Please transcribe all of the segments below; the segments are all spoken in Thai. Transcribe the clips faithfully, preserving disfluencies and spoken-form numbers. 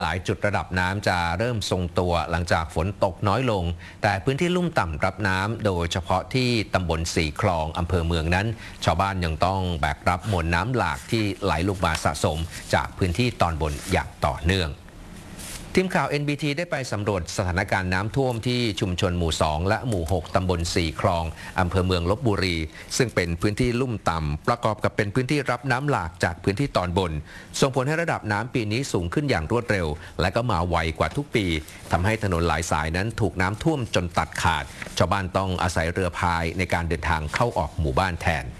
หลายจุดระดับน้ำจะเริ่มทรงตัวหลังจากฝนตกน้อยลงแต่พื้นที่ลุ่มต่ำรับน้ำโดยเฉพาะที่ตำบลสี่คลองอำเภอเมืองนั้นชาวบ้านยังต้องแบกรับมวลน้ำหลากที่ไหลลงมาสะสมจากพื้นที่ตอนบนอย่างต่อเนื่องทีมข่าว เอ็น บี ที ได้ไปสำรวจสถานการณ์น้ำท่วมที่ชุมชนหมู่สองและหมู่หกตำบลสี่คลองอำเภอเมืองลพบุรีซึ่งเป็นพื้นที่ลุ่มต่ำประกอบกับเป็นพื้นที่รับน้ำหลากจากพื้นที่ตอนบนส่งผลให้ระดับน้ำปีนี้สูงขึ้นอย่างรวดเร็วและก็มาไวกว่าทุกปีทำให้ถนนหลายสายนั้นถูกน้ำท่วมจนตัดขาดชาวบ้านต้องอาศัยเรือพายในการเดินทางเข้าออกหมู่บ้านแทน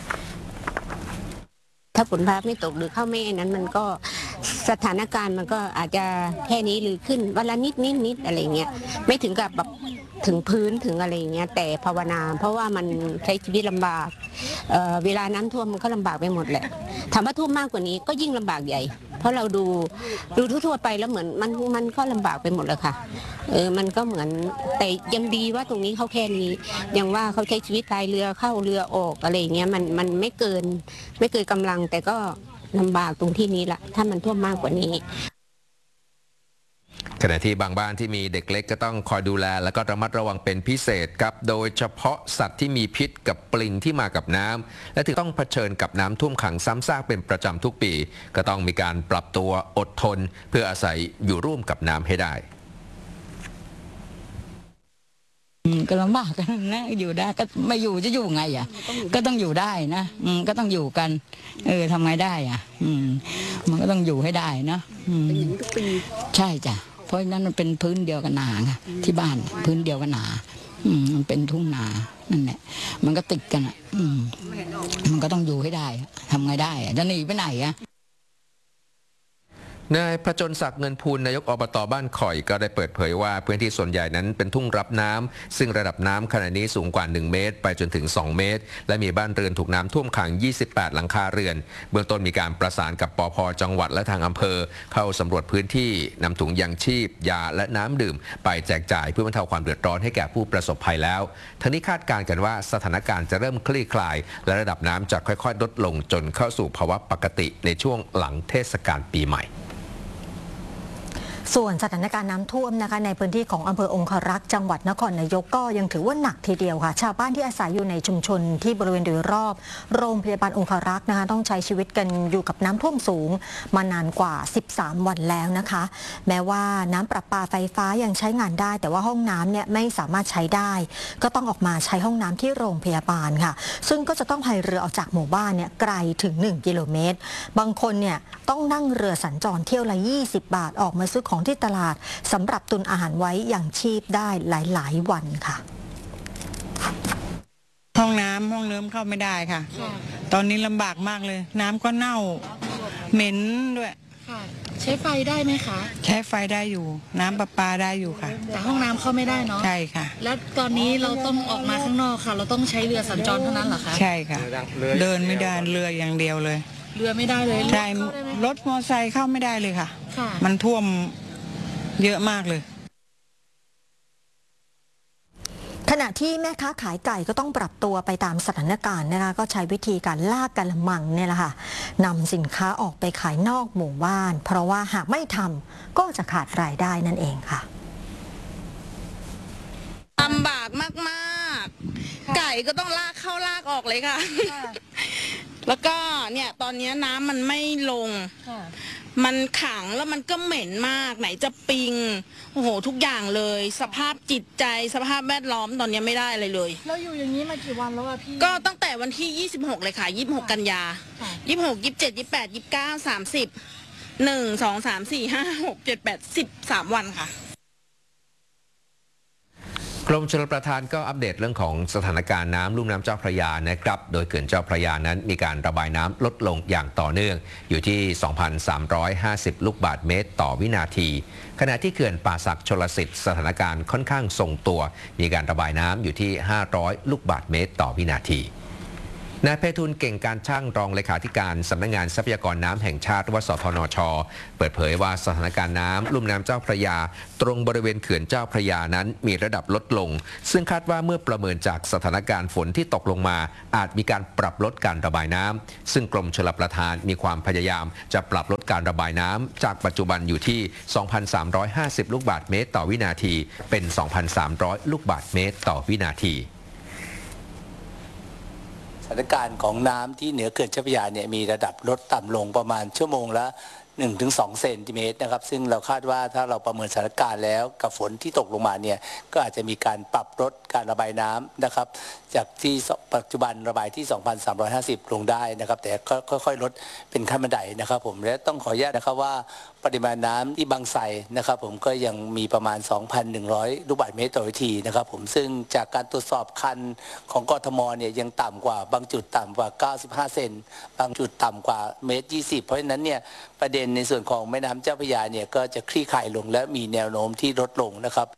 ถ้าฝนฟ้าไม่ตกหรือเข้าไม่นั้นมันก็สถานการณ์มันก็อาจจะแค่นี้หรือขึ้นวันละนิดนิดนิดอะไรเงี้ยไม่ถึงกับแบบถึงพื้นถึงอะไรเงี้ยแต่ภาวนาเพราะว่ามันใช้ชีวิตลำบาก เ, เวลาน้ำท่วมมันก็ลำบากไปหมดแหละถามว่าท่วมมากกว่านี้ก็ยิ่งลำบากใหญ่เพราะเราดูดูทั่วๆไปแล้วเหมือนมันมันก็ลำบากไปหมดเลยค่ะเออมันก็เหมือนแต่ยังดีว่าตรงนี้เขาแค่นี้ยังว่าเขาใช้ชีวิตพายเรือเข้าเรือออกอะไรเงี้ยมันมันไม่เกินไม่เกินกำลังแต่ก็ลำบากตรงที่นี้แหละถ้ามันท่วมมากกว่านี้ขณะที่บางบ้านที่มีเด็กเล็กก็ต้องคอยดูแลและก็ระมัดระวังเป็นพิเศษครับโดยเฉพาะสัตว์ที่มีพิษกับปลิงที่มากับน้ำและที่ต้องเผชิญกับน้ำท่วมขังซ้ำซากเป็นประจำทุกปีก็ต้องมีการปรับตัวอดทนเพื่ออาศัยอยู่ร่วมกับน้ำให้ได้ก็ลำบากกันนะอยู่ได้ก็ไม่อยู่จะอยู่ไงอ่ะก็ต้องอยู่ได้นะก็ต้องอยู่กันเออทำไงได้อ่ะมันก็ต้องอยู่ให้ได้นะใช่จ้ะเพราะนั้นมันเป็นพื้นเดียวกันนาไงที่บ้านพื้นเดียวกันนามันเป็นทุ่งนานั่นแหละมันก็ติดกันอ่ะมันก็ต้องอยู่ให้ได้ทำไงได้จะหนีไปไหนอ่ะนายประจนศักดิ์เงินพูนนายกอบต.บ้านข่อยก็ได้เปิดเผยว่าพื้นที่ส่วนใหญ่นั้นเป็นทุ่งรับน้ำซึ่งระดับน้ำขณะนี้สูงกว่าหนึ่งเมตรไปจนถึงสองเมตรและมีบ้านเรือนถูกน้ำท่วมขังยี่สิบแปดหลังคาเรือนเบื้องต้นมีการประสานกับปภ.จังหวัดและทางอำเภอเข้าสำรวจพื้นที่นำถุงยังชีพยาและน้ำดื่มไปแจกจ่ายเพื่อบรรเทาความเดือดร้อนให้แก่ผู้ประสบภัยแล้วทั้งนี้คาดการณ์กันว่าสถานการณ์จะเริ่มคลี่คลายและระดับน้ำจะค่อยๆลดลงจนเข้าสู่ภาวะปกติในช่วงหลังเทศกาลปีใหม่ส่วนสถานการณ์น้ำท่วมนะคะในพื้นที่ของอำเภอองครักษ์จังหวัดนครนายกก็ยังถือว่าหนักทีเดียวค่ะชาวบ้านที่อาศัยอยู่ในชุมชนที่บริเวณโดยรอบโรงพยาบาลองครักษ์นะคะต้องใช้ชีวิตกันอยู่กับน้ำท่วมสูงมานานกว่าสิบสามวันแล้วนะคะแม้ว่าน้ำประปาไฟฟ้ายังใช้งานได้แต่ว่าห้องน้ำเนี่ยไม่สามารถใช้ได้ก็ต้องออกมาใช้ห้องน้ำที่โรงพยาบาลค่ะซึ่งก็จะต้องพายเรือออกจากหมู่บ้านเนี่ยไกลถึงหนึ่งกิโลเมตรบางคนเนี่ยต้องนั่งเรือสัญจรเที่ยวละยี่สิบบาทออกมาซื้อของที่ตลาดสำหรับตุนอาหารไว้อย่างชีพได้หลายๆวันค่ะห้องน้ำห้องน้ำเข้าไม่ได้ค่ะตอนนี้ลำบากมากเลยน้ำก็เน่าเหม็นด้วยใช้ไฟได้ไหมคะใช้ไฟได้อยู่น้ำประปาได้อยู่ค่ะแต่ห้องน้ำเข้าไม่ได้เนาะใช่ค่ะแล้วตอนนี้เราต้องออกมาข้างนอกค่ะเราต้องใช้เรือสัญจรเท่านั้นเหรอคะใช่ค่ะเดินไม่ได้เรืออย่างเดียวเลยเรือไม่ได้เลยใช่รถมอเตอร์ไซค์เข้าไม่ได้เลยค่ะมันท่วมเยอะมากเลยขณะที่แม่ค้าขายไก่ก็ต้องปรับตัวไปตามสถานการณ์นะคะก็ใช้วิธีการลากกระมังเนี่ยแหละค่ะนำสินค้าออกไปขายนอกหมู่บ้านเพราะว่าหากไม่ทำก็จะขาดรายได้นั่นเองค่ะลำบากมากๆไก่ก็ต้องลากเข้าลากออกเลยค่ะแล้วก็เนี่ยตอนนี้น้ำมันไม่ลงมันขังแล้วมันก็เหม็นมากไหนจะปิงโอ้โหทุกอย่างเลยสภาพจิตใจสภาพแวดล้อมตอนนี้ไม่ได้อะไรเลยเราอยู่อย่างนี้มากี่วันแล้วอะพี่ก็ตั้งแต่วันที่ยี่สิบหกเลยค่ะยี่สิบหกกันยายี่สิบหก ยี่สิบเจ็ด ยี่สิบแปด ยี่สิบเก้า สามสิบ หนึ่ง สอง สาม สี่ ห้า หก เจ็ด แปด สิบสามวันค่ะกรมชลประทานก็อัปเดตเรื่องของสถานการณ์น้ำลุ่มน้ำเจ้าพระยานะครับโดยเขื่อนเจ้าพระยานั้นมีการระบายน้ำลดลงอย่างต่อเนื่องอยู่ที่ สองพันสามร้อยห้าสิบ ลูกบาศก์เมตรต่อวินาทีขณะที่เขื่อนป่าสักชลสิทธิ์สถานการณ์ค่อนข้างทรงตัวมีการระบายน้ำอยู่ที่ ห้าร้อย ลูกบาศก์เมตรต่อวินาทีนายไพฑูรย์เก่งการช่างรองเลขาธิการสำนักงานทรัพยากรน้ำแห่งชาติหรือว่าสทนช.เปิดเผยว่าสถานการณ์น้ำลุ่มน้ำเจ้าพระยาตรงบริเวณเขื่อนเจ้าพระยานั้นมีระดับลดลงซึ่งคาดว่าเมื่อประเมินจากสถานการณ์ฝนที่ตกลงมาอาจมีการปรับลดการระบายน้ำซึ่งกรมชลประทานมีความพยายามจะปรับลดการระบายน้ำจากปัจจุบันอยู่ที่ สองพันสามร้อยห้าสิบ ลูกบาศก์เมตรต่อวินาทีเป็น สองพันสามร้อย ลูกบาศก์เมตรต่อวินาทีสถานการณ์ของน้ำที่เหนือเขื่อนเจ้าพระยาเนี่ยมีระดับลดต่ำลงประมาณชั่วโมงละ หนึ่งถึงสอง เซนติเมตรนะครับซึ่งเราคาดว่าถ้าเราประเมินสถานการณ์แล้วกับฝนที่ตกลงมาเนี่ยก็อาจจะมีการปรับลดการระบายน้ำนะครับจากที่ปัจจุบันระบายที่ สองพันสามร้อยห้าสิบ ลงได้นะครับแต่ก็ค่อยๆลดเป็นขั้นบันไดนะครับผมและต้องขออนุญาตนะครับว่าปริมาณน้ำที่บางไทรนะครับผมก็ยังมีประมาณ สองพันหนึ่งร้อย ลูกบาศก์เมตรต่อวินาทีนะครับผมซึ่งจากการตรวจสอบคันของกทมเนี่ยยังต่ำกว่าบางจุดต่ำกว่าเก้าสิบห้าเซนบางจุดต่ำกว่าเมตรยี่สิบเพราะฉะนั้นเนี่ยประเด็นในส่วนของแม่น้ำเจ้าพระยาเนี่ยก็จะคลี่คลายลงและมีแนวโน้มที่ลดลงนะครับ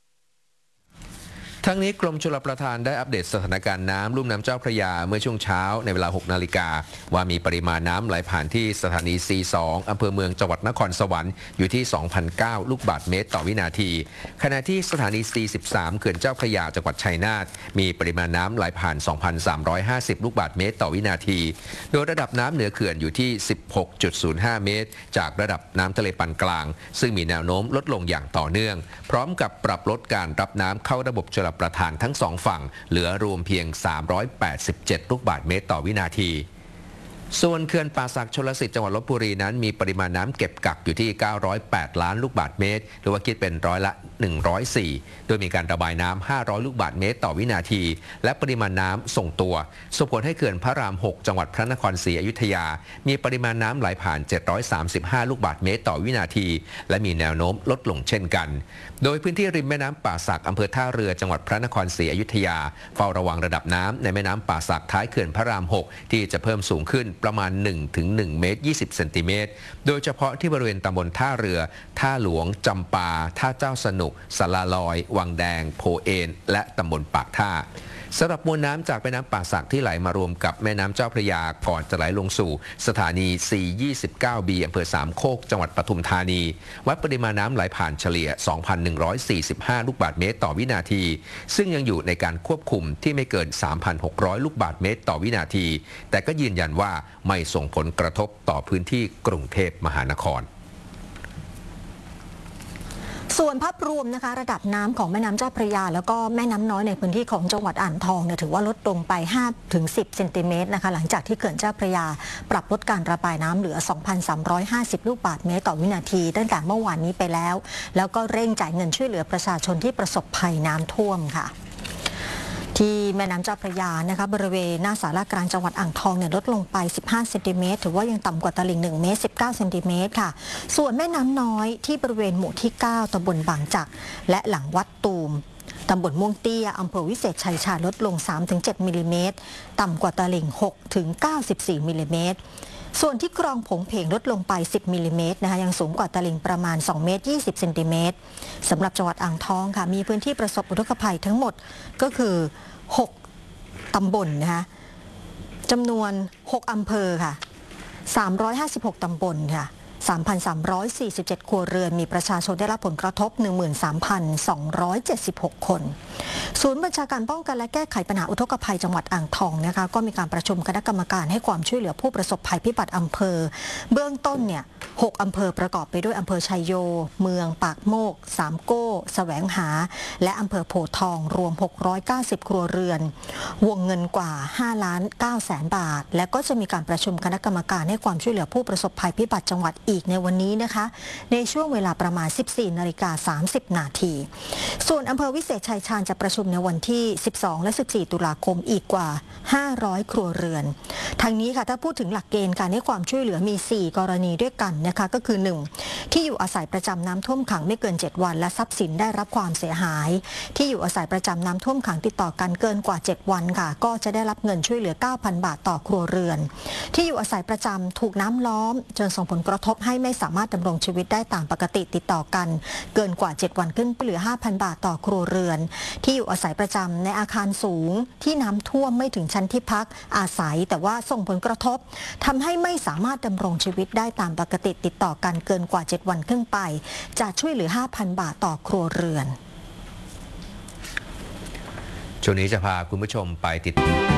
ทั้งนี้กรมชลประทานได้อัปเดตสถานการณ์น้ำลุ่มน้ำเจ้าพระยาเมื่อช่วงเช้าในเวลา หกนาฬิกาว่ามีปริมาณน้ำไหลผ่านที่สถานี ซี สอง อำเภอเมืองจังหวัดนครสวรรค์อยู่ที่ สองพันเก้า ลูกบาศก์เมตรต่อวินาทีขณะที่สถานี ซี สิบสาม เขื่อนเจ้าพระยาจังหวัดชัยนาทมีปริมาณน้ำไหลผ่าน สองพันสามร้อยห้าสิบ ลูกบาศก์เมตรต่อวินาทีโดยระดับน้ำเหนือเขื่อนอยู่ที่ สิบหกจุดศูนย์ห้า เมตรจากระดับน้ำทะเลปานกลางซึ่งมีแนวโน้มลดลงอย่างต่อเนื่องพร้อมกับปรับลดการรับน้ำเข้าระบบชลประทานทั้งสองฝั่งเหลือรวมเพียง สามร้อยแปดสิบเจ็ด ลูกบาศก์เมตรต่อวินาทีส่วนเขื่อนป่าสักชลสิทธิ์จังหวัดลพบุรีนั้นมีปริมาณน้ำเก็บกักอยู่ที่ เก้าร้อยแปด ล้านลูกบาศก์เมตรหรือว่าคิดเป็นร้อยละ หนึ่งร้อยสี่ โดยมีการระบายน้ำ ห้าร้อย ลูกบาศก์เมตรต่อวินาทีและปริมาณน้ำส่งตัวส่งผลให้เขื่อนพระราม หก จังหวัดพระนครศรีอยุธยามีปริมาณน้ำไหลผ่าน เจ็ดร้อยสามสิบห้า ลูกบาศก์เมตรต่อวินาทีและมีแนวโน้มลดลงเช่นกันโดยพื้นที่ริมแม่น้ำป่าสักอำเภอท่าเรือจังหวัดพระนครศรีอยุธยาเฝ้าระวังระดับน้ำในแม่น้ำป่าสักท้ายเขื่อนพระราม หก ที่จะเพิ่มสูงขึ้นประมาณ หนึ่งถึงหนึ่ง เมตร ยี่สิบ เซนติเมตรโดยเฉพาะที่บริเวณตำบลท่าเรือท่าหลวงจำปาท่าเจ้าสนุกสลาลอยวังแดงโพเอนและตำบลปากท่าสำหรับมวลน้ำจากแม่น้ำป่าสักที่ไหลมารวมกับแม่น้ำเจ้าพระยาก่อนจะไหลลงสู่สถานี ซี ยี่สิบเก้า บี อำเภอสามโคกจังหวัดปทุมธานีวัดปริมาณน้ำไหลผ่านเฉลี่ย สองพันหนึ่งร้อยสี่สิบห้า ลูกบาศก์เมตรต่อวินาทีซึ่งยังอยู่ในการควบคุมที่ไม่เกิน สามพันหกร้อย ลูกบาศก์เมตรต่อวินาทีแต่ก็ยืนยันว่าไม่ส่งผลกระทบต่อพื้นที่กรุงเทพมหานครส่วนภาพรวมนะคะระดับน้ำของแม่น้ำเจ้าพระยาแล้วก็แม่น้ำน้อยในพื้นที่ของจังหวัดอ่างทองเนี่ยถือว่าลดลงไป ห้าถึงสิบ เซนติเมตรนะคะหลังจากที่เขื่อนเจ้าพระยาปรับลดการระบายน้ำเหลือ สองพันสามร้อยห้าสิบ ลูกบาศก์เมตรต่อวินาทีตั้งแต่เมื่อวานนี้ไปแล้วแล้วก็เร่งจ่ายเงินช่วยเหลือประชาชนที่ประสบภัยน้ำท่วมค่ะที่แม่น้ำเจ้าพระยานะคะบริเวณหน้าศาลากลางจังหวัดอ่างทองเนี่ยลดลงไปสิบห้าเซนติเมตรถือว่ายังต่ำกว่าตลิ่งหนึ่งเมตรสิบเก้าเซนติเมตรค่ะส่วนแม่น้ำน้อยที่บริเวณหมู่ที่เก้าตำบลบางจักรและหลังวัดตูมตำบลม่วงเตี้ยอำเภอวิเศษชัยชาญลดลง สามถึงเจ็ด มิลลิเมตรต่ำกว่าตลิ่ง หกถึงเก้าสิบสี่ มิลลิเมตรส่วนที่คลองผงเพงลดลงไปสิบมิลลิเมตรนะคะยังสูงกว่าตลิ่งประมาณสองเมตรยี่สิบเซนติเมตรสำหรับจังหวัดอ่างทองค่ะมีพื้นที่ประสบอุทกภัยทั้งหมดก็คือหกตำบลนะคะจำนวนหกอำเภอค่ะสามร้อยห้าสิบหกตำบลค่ะ สามพันสามร้อยสี่สิบเจ็ด ครัวเรือนมีประชาชนได้รับผลกระทบ หนึ่งหมื่นสามพันสองร้อยเจ็ดสิบหก คนศูนย์บัญชาการป้องกันและแก้ไขปัญหาอุทกภัยจังหวัดอ่างทองนะคะก็มีการประชุมคณะกรรมการให้ความช่วยเหลือผู้ประสบภัยพิบัติอำเภอเบื้องต้นเนี่ยหกอำเภอประกอบไปด้วยอำเภอชัยโยเมืองปากโมกสามโก้แสวงหาและอำเภอโพธิ์ทองรวมหกร้อยเก้าสิบครัวเรือนวงเงินกว่าห้าล้านเก้าแสนบาทและก็จะมีการประชุมคณะกรรมการให้ความช่วยเหลือผู้ประสบภัยพิบัติจังหวัดอีกในวันนี้นะคะในช่วงเวลาประมาณ สิบสี่นาฬิกาสามสิบนาทีส่วนอำเภอวิเศษชัยชาญจะประชุมในวันที่สิบสองและสิบสี่ตุลาคมอีกกว่าห้าร้อยครัวเรือนทางนี้ค่ะถ้าพูดถึงหลักเกณฑ์การให้ความช่วยเหลือมีสี่กรณีด้วยกันนะคะก็คือหนึ่งที่อยู่อาศัยประจำน้ำท่วมขังไม่เกินเจ็ดวันและทรัพย์สินได้รับความเสียหายที่อยู่อาศัยประจำน้ำท่วมขังติดต่อกันเกินกว่าเจ็ดวันค่ะก็จะได้รับเงินช่วยเหลือ เก้าพัน บาทต่อครัวเรือนที่อยู่อาศัยประจำถูกน้ำล้อมจนส่งผลกระทบให้ไม่สามารถดำรงชีวิตได้ตามปกติติดต่อกันเกินกว่าเจ็ดวันขึ้นไปเหลือ ห้าพัน บาทต่อครัวเรือนที่อยู่อาศัยประจำในอาคารสูงที่น้ำท่วมไม่ถึงชั้นที่พักอาศัยแต่ว่าส่งผลกระทบทำให้ไม่สามารถดำรงชีวิตได้ตามปกติติดต่อกันเกินกว่าเจ็ดวันขึ้นไปจะช่วยเหลือ ห้าพัน บาทต่อครัวเรือนช่วงนี้จะพาคุณผู้ชมไปติด